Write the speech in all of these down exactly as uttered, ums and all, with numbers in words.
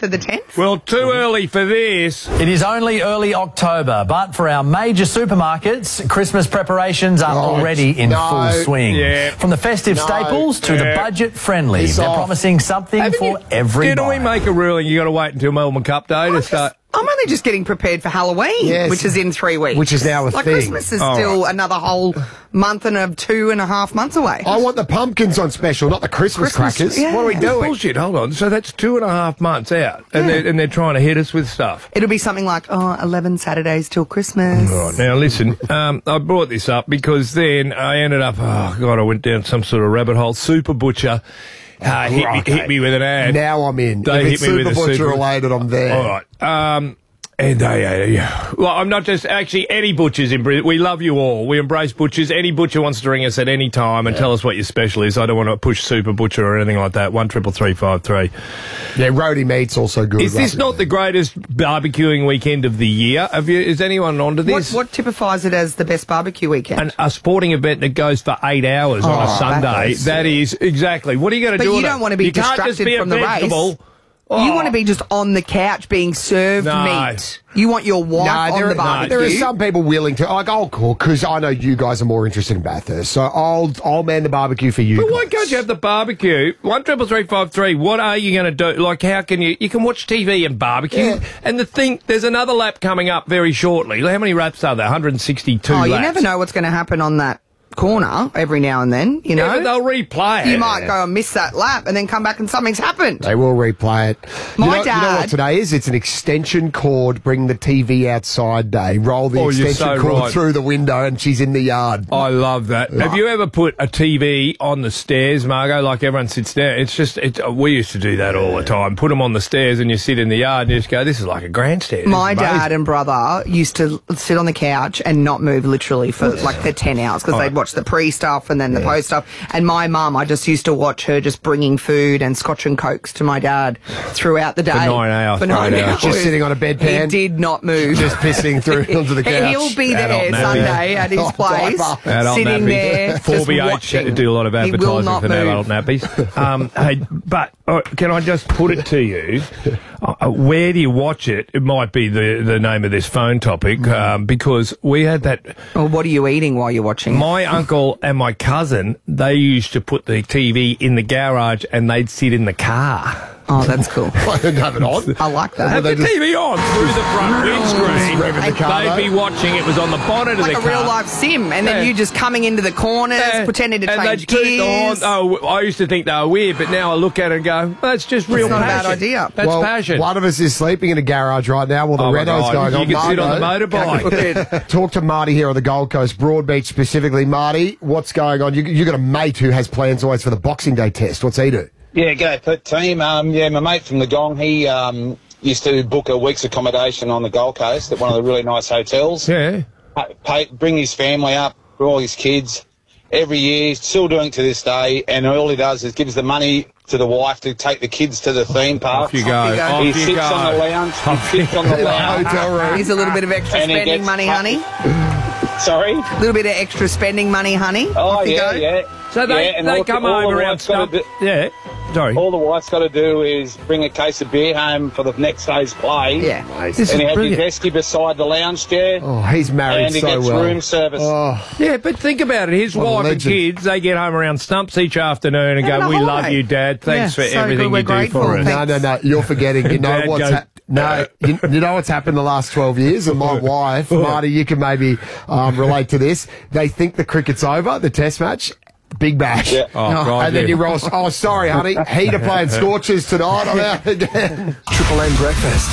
ninth or the tenth? Well, too early for this. It is only early October, but for our major supermarkets, Christmas preparations are Right. already in No. full swing. Yeah. From the festive No. staples to the Yeah. budget-friendly, Piss they're off. promising something Haven't for you- every Didn't we buyer. make a ruling you got to wait until Melbourne Cup Day to start? I'm only just getting prepared for Halloween, Yes. which is in three weeks. Which is now a like thing. Christmas is All still another whole month and a two and a half months away. I want the pumpkins on special, not the Christmas, Christmas, crackers. yeah. What are we doing? Bullshit, hold on. So that's two and a half months out, and, Yeah. they're, and they're trying to hit us with stuff. It'll be something like, oh, eleven Saturdays till Christmas. Right, now listen, um, I brought this up because then I ended up, oh God, I went down some sort of rabbit hole. Super Butcher uh, hit, right, me, hit me with an ad. Now I'm in. They if hit it's me with Super a Butcher Super- related, I'm there. All right. Um, and they, uh, yeah. Well, I'm not just actually any butchers in Brisbane. We love you all. We embrace butchers. Any butcher wants to ring us at any time and tell us what your special is. I don't want to push Super Butcher or anything like that. One triple three five three. Yeah, roadie meat's also good. Is this right? not the greatest barbecuing weekend of the year? Have you? Is anyone onto What, this? what typifies it as the best barbecue weekend? An, a sporting event that goes for eight hours on a Oh, Sunday. that is- That is exactly. What are you going to But do? you with don't it? want to be You can't just distracted be a from the race. vegetable. You Oh. want to be just on the couch being served No. meat. You want your wife No, on there, the are, barbecue. there are some people willing to. Like, I'll cook because I know you guys are more interested in Bathurst, so I'll I'll man the barbecue for you. But guys. why can't you have the barbecue? One triple three five three. What are you going to do? Like, how can you? You can watch T V and barbecue. Yeah. And the thing, there's another lap coming up very shortly. How many laps are there? one hundred sixty-two. Oh, laps. you never know what's going to happen on that corner every now and then, you know? Yeah, but they'll replay it. You might go and miss that lap and then come back and something's happened. They will replay it. My you know, you know dad- what today is? It's an extension cord, bring the T V outside day. Roll the Oh, you're extension so cord right. through the window and she's in the yard. I love that. Have you ever put a T V on the stairs, Margot, like everyone sits down? It's just, it's, uh, we used to do that all the time. Put them on the stairs and you sit in the yard and you just go, this is like a grandstand. My It's amazing. dad and brother used to sit on the couch and not move literally for like for ten hours because they'd watch the pre stuff and then the post stuff. And my mum, I just used to watch her just bringing food and scotch and cokes to my dad throughout the day. nine hours, For nine eight hours. hours. Just sitting on a bedpan. He did not move. Just pissing through onto the couch. He'll be there Adult nappy. Sunday at his Oh, place, diaper. Adult sitting nappies. there, four just B H watching. do a lot of He will advertising not for move. adult nappies. um, hey, but uh, can I just put it to you? Uh, where do you watch it? It might be the, the name of this phone topic um, because we had that. Or what are you eating while you're watching? My uncle and my cousin, they used to put the T V in the garage and they'd sit in the car. Oh, that's cool. I don't have it on. I like that. Have the just- T V on through the front windscreen. revving the car, They'd be though. watching. It was on the bonnet Like of a the car. real life sim, and then Yeah. you just coming into the corners, Yeah. pretending to and change they'd toot the horn. gears. Oh, I used to think they were weird, but now I look at it and go, that's just real not a passion. bad idea. That's well, passion. One of us is sleeping in a garage right now while the Oh, my Renault's God. going You on. can sit on the Margo, motorbike. Talk to Marty here on the Gold Coast, Broadbeach specifically. Marty, what's going on? You, you got a mate who has plans always for the Boxing Day test. What's he do? Yeah, g'day, Pete team. Um, yeah, my mate from the Gong, he um, used to book a week's accommodation on the Gold Coast at one of the really nice hotels. Yeah. Pay, pay, bring his family up, all his kids, every year, still doing it to this day, and all he does is gives the money to the wife to take the kids to the theme park. Off you go. Off you go. Off He you sits go. on the lounge, he sits on the lounge. Hotel room. Here's a little bit of extra And he spending gets money, pu- honey. Sorry? A little bit of extra spending money, honey. Oh, Off you yeah, go. yeah. So they, yeah, and they all- come all home the around wife's gotta stump. do- Yeah. Sorry. All the wife's got to do is bring a case of beer home for the next day's play. Yeah. This is And he has his brilliant. esky beside the lounge chair. Oh, he's married And he so gets well. room service. Oh, Yeah, but think about it. His What a wife and legend. kids, they get home around stumps each afternoon and Having go, a we love holiday. you, Dad. Thanks Yeah, for so everything good, we're you do grateful. for us. no, no, no. You're forgetting. You know Dad what's goes- happened? No, you, you know what's happened the last twelve years? And my wife, Marty, you can maybe um, relate to this. They think the cricket's over, the test match. Big bash. Yeah. Oh, God, and then yeah. you roll, oh, sorry, honey. Heater playing Scorchers tonight. I'm out again. Triple M breakfast.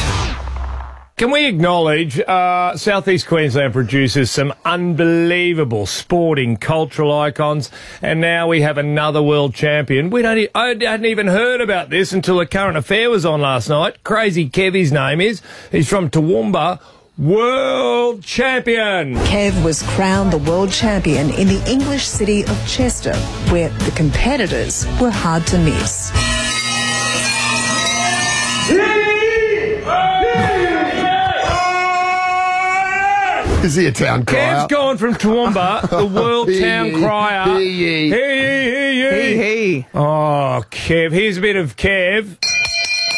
Can we acknowledge uh, Southeast Queensland produces some unbelievable sporting cultural icons, and now we have another world champion. We don't. E- I hadn't even heard about this until a current affair was on last night. Crazy Kev, his name is. He's from Toowoomba. World champion. Kev was crowned the world champion in the English city of Chester, where the competitors were hard to miss. Is he a town crier? Kev's gone from Toowoomba, the world Hear town ye, crier. hear ye. Hear ye, hear ye. Hey, hey. Oh, Kev. Here's a bit of Kev.